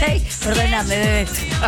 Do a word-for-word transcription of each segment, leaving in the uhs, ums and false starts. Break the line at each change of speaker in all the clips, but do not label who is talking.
seis. Perdóname, bebé.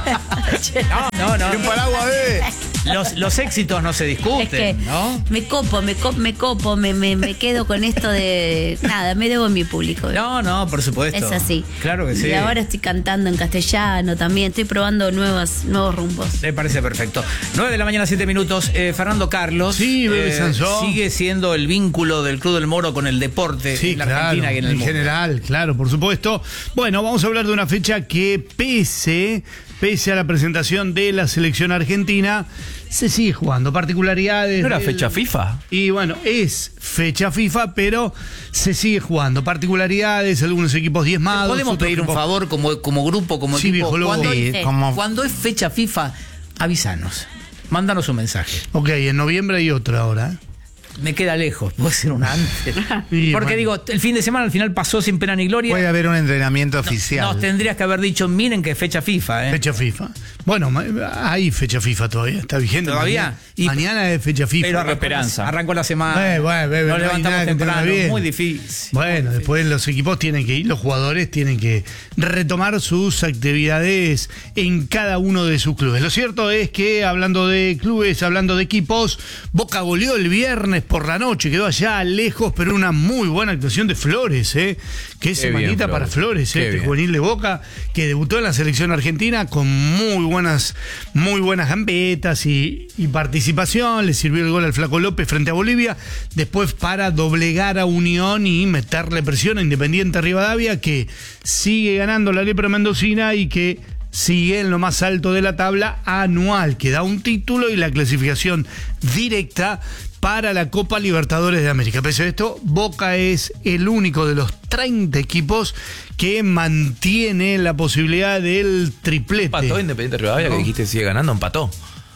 No, no, no.
Un paraguas, bebé.
Los, los éxitos no se discuten,
Es que
¿no?
me copo, me copo, me, copo me, me, me quedo con esto de... Nada, me debo a mi público.
No, no, por supuesto.
Es así.
Claro que sí.
Y ahora estoy cantando en castellano también, estoy probando nuevos, nuevos rumbos.
Me parece perfecto. nueve de la mañana, siete minutos. Eh, Fernando Carlos.
Sí, bebé Sansón.
Sigue siendo el vínculo del Club del Moro con el deporte
Sí,
en la
claro,
Argentina y en el
en
mundo.
general, claro, por supuesto. Bueno, vamos a hablar de una fecha que pese, pese a la presentación de la selección argentina, se sigue jugando. Particularidades.
¿No era
del-
fecha FIFA?
Y bueno, es fecha FIFA, pero se sigue jugando. Particularidades, algunos equipos diezmados.
¿Podemos
otros
pedir un
equipos-
favor como, como grupo, como
Sí,
equipo?
viejo lobo.
Cuando,
Sí,
hay-
como-
cuando es fecha FIFA, avísanos. Mándanos un mensaje.
Ok, en noviembre hay otra ahora. ¿eh?
Me queda lejos, puede ser una antes.
Y
Porque
bueno.
digo, el fin de semana al final pasó sin pena ni gloria.
Puede haber un entrenamiento oficial.
Nos tendrías que haber dicho, miren que es fecha FIFA, ¿eh?
Fecha FIFA. Bueno, ma- hay fecha FIFA todavía, está vigente.
¿Todavía?
Mañana,
Y-
mañana es fecha FIFA.
Pero
arrancó
esperanza. Arrancó la semana.
Eh, bueno, bebé,
Nos
no hay
levantamos
nada que tenga
temprano.
bien.
Muy difícil.
Bueno, después los equipos tienen que ir, los jugadores tienen que retomar sus actividades en cada uno de sus clubes. Lo cierto es que, hablando de clubes, hablando de equipos, Boca goleó el viernes por la noche, quedó allá lejos, pero una muy buena actuación de Flores, ¿eh? Qué,
Qué
semanita
bien, Flores.
para Flores,
Qué
¿eh? Este
bien.
juvenil de Boca, que debutó en la selección argentina con muy buenas, muy buenas gambetas y, y participación. Le sirvió el gol al Flaco López frente a Bolivia. Después para doblegar a Unión y meterle presión a Independiente Rivadavia, que sigue ganando la lepra mendocina y que sigue en lo más alto de la tabla anual, que da un título y la clasificación directa para la Copa Libertadores de América. Pese a esto, Boca es el único de los treinta equipos que mantiene la posibilidad del triplete.
Empató Independiente Rivadavia, que dijiste sigue ganando, empató.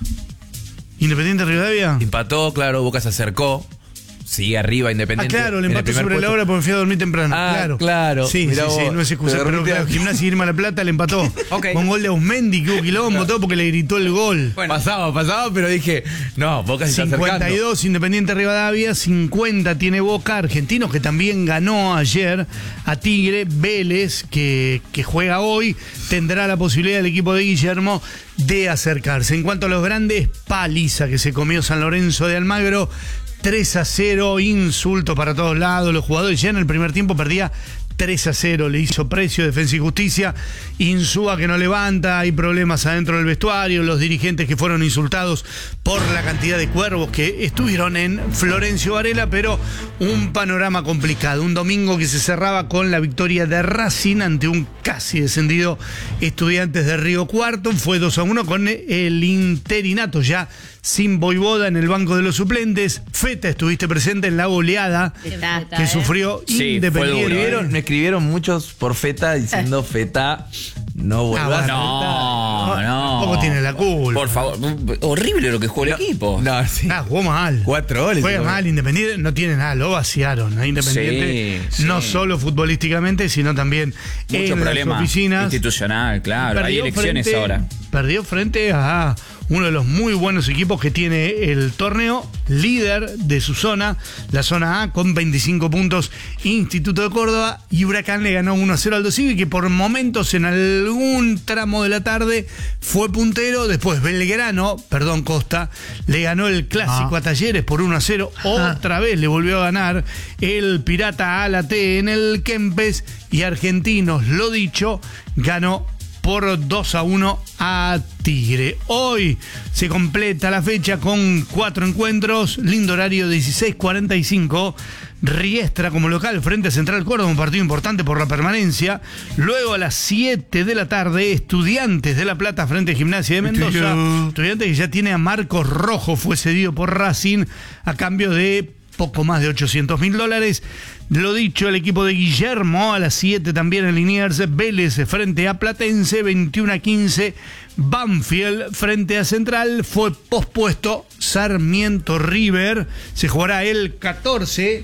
Independiente Rivadavia.
Empató, claro, Boca se acercó. Sigue arriba
Ah,
Independiente.
claro, el
en
empate
primer
sobre la
puesto.
hora porque me fui a dormir temprano.
Ah,
claro,
claro.
Sí,
Mirá
sí, sí,
vos.
no es excusa,
Te
pero
dormiste
claro,
antes.
Gimnasia y Irma La Plata le empató.
Ok.
Con gol de Ausmendi, que hubo quilombo, todo porque le gritó el gol.
Bueno.
Pasaba, pasaba, pero dije, no, Boca se está
cincuenta y
acercando.
dos Independiente Rivadavia, cincuenta tiene Boca, Argentinos que también ganó ayer a Tigre, Vélez que, que juega hoy, tendrá la posibilidad el equipo de Guillermo de acercarse. En cuanto a los grandes, paliza que se comió San Lorenzo de Almagro, tres a cero, insulto para todos lados, los jugadores ya en el primer tiempo perdía tres a cero, le hizo precio Defensa y Justicia, Insúa que no levanta, hay problemas adentro del vestuario, los dirigentes que fueron insultados por la cantidad de cuervos que estuvieron en Florencio Varela, pero un panorama complicado, un domingo que se cerraba con la victoria de Racing ante un casi descendido Estudiantes de Río Cuarto, fue dos a uno con el interinato ya sin Voivoda en el banco de los suplentes. Feta, estuviste presente en la goleada
Feta,
que
¿eh?
sufrió
Sí, fue
Independiente.
duro, ¿eh? Me escribieron muchos por Feta diciendo Feta, no vuelvas.
No, no.
Tampoco tiene la culpa.
Por favor, horrible lo que jugó el equipo.
No, sí.
Ah, jugó mal.
Cuatro goles.
Juega
hizo.
mal, Independiente no tiene nada, lo vaciaron. ¿eh? Independiente,
Sí,
no
sí.
solo futbolísticamente, sino también
Mucho
en
problema
las oficinas.
institucional, claro. Hay
Perdió
elecciones
frente-
ahora.
Perdió frente a uno de los muy buenos equipos que tiene el torneo, líder de su zona, la zona A, con veinticinco puntos, Instituto de Córdoba, y Huracán le ganó uno a cero al Dosivi, que por momentos en algún tramo de la tarde fue puntero, después Belgrano, perdón, Costa, le ganó el clásico
Ah.
a Talleres por uno a cero, otra vez le volvió a ganar el Pirata a la T en el Kempes, y Argentinos, lo dicho, ganó por dos a uno a Tigre. Hoy se completa la fecha con cuatro encuentros, lindo horario dieciséis cuarenta y cinco, Riestra como local frente a Central Córdoba, un partido importante por la permanencia. Luego a las siete de la tarde, Estudiantes de La Plata frente a Gimnasia de Mendoza.
Estudio.
Estudiantes que ya tiene a Marcos Rojo, fue cedido por Racing a cambio de poco más de ochocientos mil dólares. Lo dicho, el equipo de Guillermo a las siete también en Liniers, Vélez frente a Platense, veintiuno a quince, Banfield frente a Central, fue pospuesto Sarmiento River, se jugará el catorce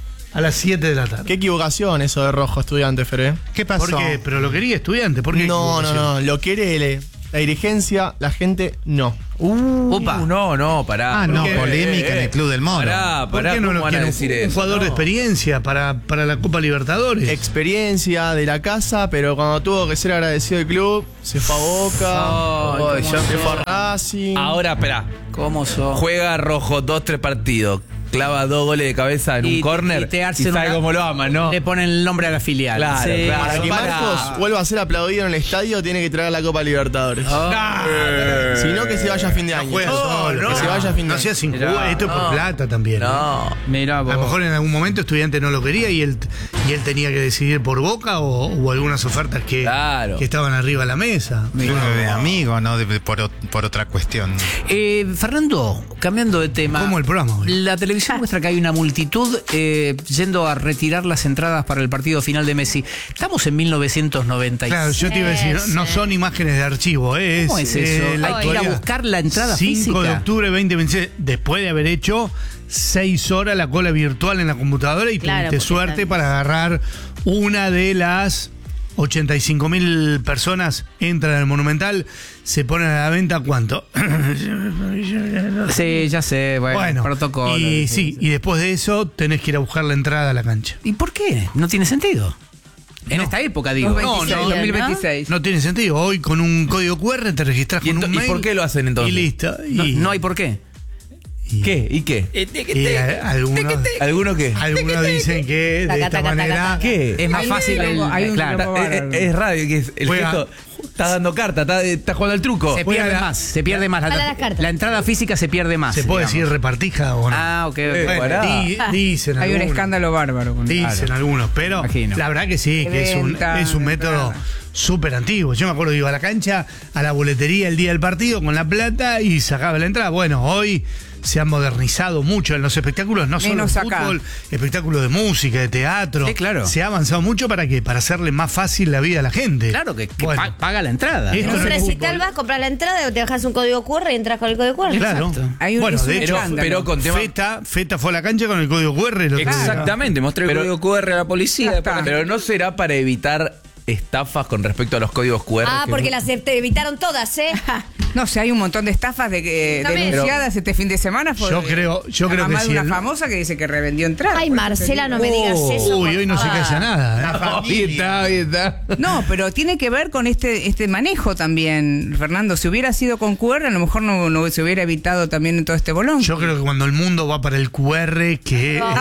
a las siete de la tarde.
Qué equivocación eso de Rojo, Estudiante, Fere.
¿Qué pasó?
¿Por qué? Pero lo quería Estudiante, ¿por qué
No, no,
equivocación?
no. Lo quiere le- la dirigencia, la gente no.
Uh,
Opa.
no, no, pará.
Ah, no,
Porque-
polémica en el Club del Mono.
Pará,
¿Por
pará,
qué no
¿cómo
lo
van a
quieren
decir
un, un
eso?
jugador de
No.
experiencia para, para la Copa Libertadores?
Experiencia de la casa, pero cuando tuvo que ser agradecido del club, se fue a Boca,
Ay,
se
cómo
fue a Racing.
Ahora, espera.
¿Cómo sos?
Juega Rojo dos, tres partidos. Clava dos goles de cabeza en
Y-
un córner
y
y,
te hacen
sabe
una-
cómo lo ama, ¿no?
Le ponen el nombre a la filial.
Claro,
Sí.
claro.
Para que
Pará.
Marcos vuelva a ser aplaudido en el estadio, tiene que traer la Copa Libertadores.
Ah.
Si no, que se vaya a fin de año.
Juega solo,
que se vaya a fin de
no
año.
sea sin
Mirá,
jugar, esto es por
no.
plata también. ¿eh?
No.
Mirá
A
vos.
lo mejor en algún momento estudiante no lo quería y él, y él tenía que decidir por Boca o, o algunas ofertas que,
Claro.
que estaban arriba de la mesa.
Uno de amigo, no de- por, o- por otra cuestión.
Eh, Fernando, cambiando de tema.
¿Cómo el programa hoy?
La televisión muestra que hay una multitud eh, yendo a retirar las entradas para el partido final de Messi. Estamos en mil novecientos noventa y seis.
Claro, yo te iba a decir, no, no
Sí.
son imágenes de archivo, ¿eh?
¿Cómo es eso?
eh, la
Hay que ir a
historia.
buscar la entrada
cinco de
física.
octubre veinte veintiséis, después de haber hecho seis horas la cola virtual en la computadora y
Claro,
tuviste
porque
suerte
están-
para agarrar una de las ochenta y cinco mil personas, entran al Monumental, se ponen a la venta, ¿cuánto?
Sí, ya sé, bueno,
Bueno,
protocolo.
y sí, y después de eso tenés que ir a buscar la entrada a la cancha.
¿Y por qué? No tiene sentido. En esta época, digo.
No, no,
dos mil
veintiséis.
No tiene sentido. Hoy con un código cu erre te registras
¿Y
con
ento-
un
y
mail.
por qué lo hacen entonces?
Y listo.
No,
Y-
no hay por qué.
y-
¿Qué? ¿Y qué?
y a- algunos,
¿Alguno qué?
algunos dicen que de
Taca,
esta
taca, taca,
manera.
taca.
¿Qué?
Es más
Hay
fácil
un
el.
quilombo, hay un
claro.
quilombo.
Es, es- es radio, que es el
Juega-
gesto. Está dando carta, está, está jugando al truco.
Se
Juega
pierde
la-
más, se pierde más.
Jala
La,
las cartas.
la entrada física se pierde más.
¿Se puede
digamos.
decir repartija o no?
Ah, ok, ok.
Eh,
Bueno,
pará.
di- dicen
Hay un
algunos.
escándalo bárbaro con
Dicen
Claro.
algunos, pero
Imagino.
la verdad que sí, que es un,
Venta,
es un método
entrada.
súper antiguo. Yo me acuerdo que iba a la cancha, a la boletería el día del partido con la plata y sacaba la entrada. Bueno, hoy se han modernizado mucho en los espectáculos, no solo
Menos
el
acá.
fútbol, espectáculos de música, de teatro.
Sí, claro.
Se ha avanzado mucho para que para hacerle más fácil la vida a la gente.
Claro que, que
Bueno,
pa- paga la entrada.
Esto
En un
no es
recital
fútbol.
vas, compras la entrada, te bajas un código cu erre y entras con el código cu erre.
Claro.
Exacto.
Hay un-
bueno,
es un
de hecho,
Pero,
escándalo.
pero con tema.
Feta, Feta fue a la cancha con el código cu erre. lo que-
Exactamente, mostré el
Pero-
código cu erre a la policía.
Ya está.
Pero no será para evitar estafas con respecto a los códigos cu erre.
Ah,
que-
porque las te evitaron todas, ¿eh?
No sé, hay un montón de estafas de que,
También.
denunciadas este fin de semana. Por,
Yo creo- yo
la
creo que
mamá
sí,
de una
el-
famosa que dice que revendió entradas.
Ay,
Por eso
Marcela,
te
no
digo.
me digas eso.
Uy,
por
hoy no se
favor.
calla nada. ¿eh?
Ahí está, ahí está.
No, pero tiene que ver con este este manejo también, Fernando. Si hubiera sido con cu erre, a lo mejor no, no se hubiera evitado también todo este bolón.
Yo creo que cuando el mundo va para el cu erre, que eh,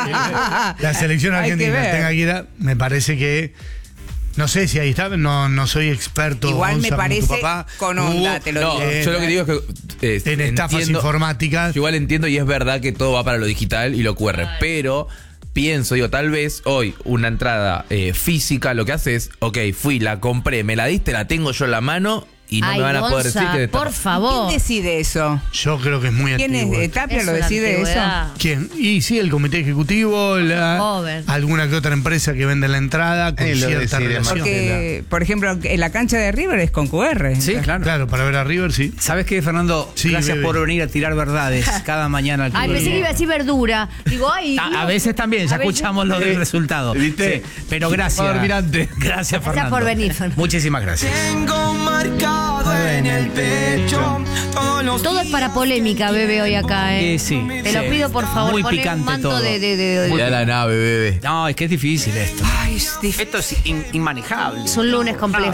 la selección
Hay que
argentina
ver.
tenga que ir a- me parece que. No sé si ahí está, no, no soy experto.
Igual me
Gonza, como tu
parece
papá.
con onda,
Hubo,
te lo
No,
digo.
eh,
yo lo que digo es que. eh,
en estafas
entiendo-
informáticas.
Yo igual entiendo y es verdad que todo va para lo digital y lo cu erre, pero pienso, digo, tal vez hoy una entrada eh, física lo que hace es, ok, fui, la compré, me la diste, la tengo yo en la mano y no
Ay,
me van a poder
Gonza,
decir que te
por
estafa.
favor.
¿Quién decide eso?
Yo creo que es muy
¿Quién es?
antiguo.
Eh, ¿Tapia
Es
lo
una
decide
antigüedad.
eso?
¿Quién? Y sí, el comité ejecutivo, la-
Joven.
alguna que otra empresa que vende la entrada con
Eh, lo
cierta
decide
relación.
Porque, por ejemplo, en la cancha de River es con cu erre.
Sí, claro.
Claro, para ver a River, sí.
¿Sabes qué, Fernando?
Sí,
Gracias
bebé.
por venir a tirar verdades cada mañana al
Ay,
Club
pensé
del
que iba a
Mono.
decir verdura. Digo, ay.
A,
Dios.
a veces también, ya
A veces-
escuchamos lo del resultado.
¿Viste?
Sí, pero gracias.
Va a dormir antes.
Gracias, Fernando.
por venir, Fernando.
Muchísimas gracias.
Tengo marcado en el pecho todos los
Todo es para polémica, bebé, hoy acá, ¿eh?
Eh, sí,
Te lo
sí.
pido, por favor.
Muy
poné
picante
un manto
todo.
de... de, de- de-
Ya la nave, bebé.
No, es que es difícil esto.
Ay, es difícil.
Esto es in- inmanejable.
Es un lunes complejo.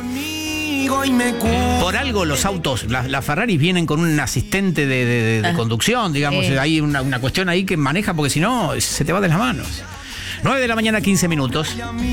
conmigo y me cura.
Por algo los autos, las las Ferraris vienen con un asistente de, de- de- de conducción, digamos,
Eh.
hay una, una cuestión ahí que maneja porque si no se te va de las manos. nueve de la mañana, quince minutos.